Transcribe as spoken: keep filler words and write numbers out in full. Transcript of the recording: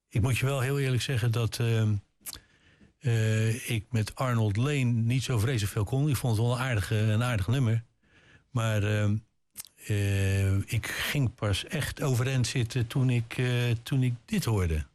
ik moet je wel heel eerlijk zeggen dat uh, uh, ik met Arnold Lane niet zo vreselijk veel kon. Ik vond het wel een, aardige, een aardig nummer. Maar uh, uh, ik ging pas echt overeind zitten toen ik, uh, toen ik dit hoorde.